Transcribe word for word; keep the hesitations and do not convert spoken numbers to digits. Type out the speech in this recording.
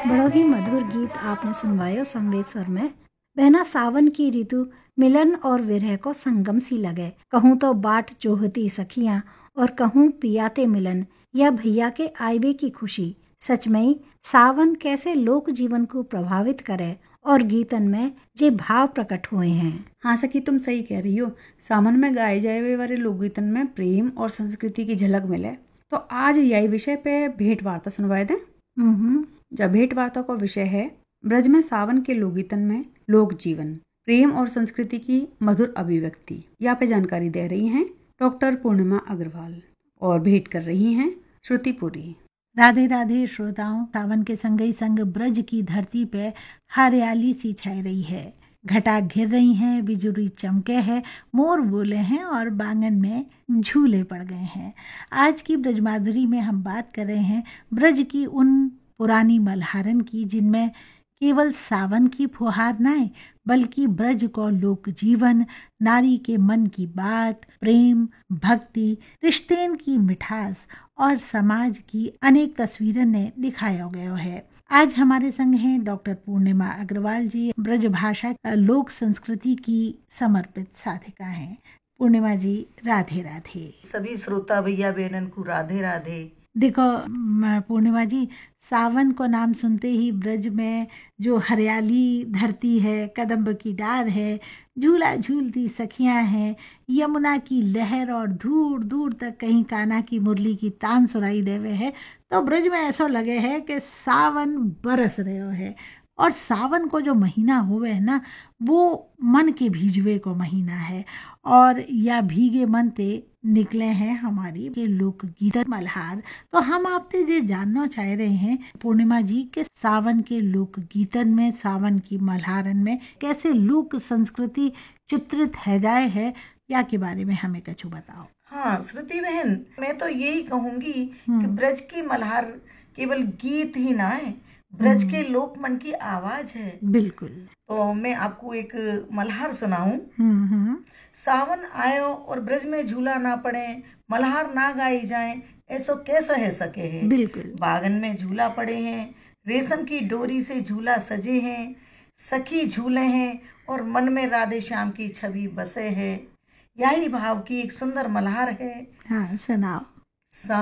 बड़ो ही मधुर गीत आपने सुनवायो संवेद स्वर में। बहना सावन की ऋतु मिलन और विरह को संगम सी लगे। कहूँ तो बाट जोहती सखियां और कहूँ पियाते मिलन या भैया के आयबे की खुशी। सच में ही सावन कैसे लोक जीवन को प्रभावित करे और गीतन में जे भाव प्रकट हुए हैं। हाँ सखी, तुम सही कह रही हो। सावन में गाए जाए वाले लोकगीतन में प्रेम और संस्कृति की झलक मिले। तो आज यही विषय पे भेंट वार्ता सुनवाए दें। हम्म जब भेंट वार्ता का विषय है ब्रज में सावन के लोकगीतन में लोक जीवन, प्रेम और संस्कृति की मधुर अभिव्यक्ति, यहाँ पे जानकारी दे रही हैं डॉक्टर पूर्णिमा अग्रवाल और भेंट कर रही हैं श्रुति पुरी। राधे राधे श्रोताओं। सावन के संगई संग ब्रज की धरती पे हरियाली सी छाई रही है। घटा घिर रही हैं, बिजुली चमके हैं, मोर बोले हैं और बांगन में झूले पड़ गए हैं। आज की ब्रज माधुरी में हम बात कर रहे हैं ब्रज की उन पुरानी मल्हारन की जिनमें केवल सावन की फुहार न बल्कि ब्रज को लोक जीवन, नारी के मन की बात, प्रेम, भक्ति, रिश्तेन की मिठास और समाज की अनेक तस्वीरें ने दिखाया गया है। आज हमारे संग हैं डॉक्टर पूर्णिमा अग्रवाल जी, ब्रज भाषा लोक संस्कृति की समर्पित साधिका हैं। पूर्णिमा जी, राधे राधे। सभी श्रोता भैया बहनन को राधे राधे। देखो पूर्णिमा जी, सावन को नाम सुनते ही ब्रज में जो हरियाली धरती है, कदम्ब की डार है, झूला झूलती सखियां हैं, यमुना की लहर और दूर दूर तक कहीं कान्हा की मुरली की तान सुनाई देवे है, तो ब्रज में ऐसा लगे है कि सावन बरस रहे है। और सावन को जो महीना हुए है ना, वो मन के भीजवे को महीना है और या भीगे मन ते निकले हैं हमारी के लोक गीतन मल्हार। तो हम आपसे ये जानना चाह रहे हैं पूर्णिमा जी के सावन के लोक गीतन में, सावन की मल्हारन में कैसे लोक संस्कृति चित्रित है जाए है, या के बारे में हमें कछु बताओ। हाँ श्रुति बहन, मैं तो यही कहूंगी कि ब्रज की मल्हार केवल गीत ही ना है, ब्रज के लोक मन की आवाज है। बिल्कुल। तो मैं आपको एक मल्हार सुनाऊं। हम्म सावन आयो और ब्रज में झूला ना पड़े, मल्हार ना गाई जाए, ऐसो कैसे है सके है। बिल्कुल। बागन में झूला पड़े हैं, रेशम की डोरी से झूला सजे हैं, सखी झूले हैं और मन में राधे श्याम की छवि बसे है। यही भाव की एक सुंदर मल्हार है। हाँ सुनाओ।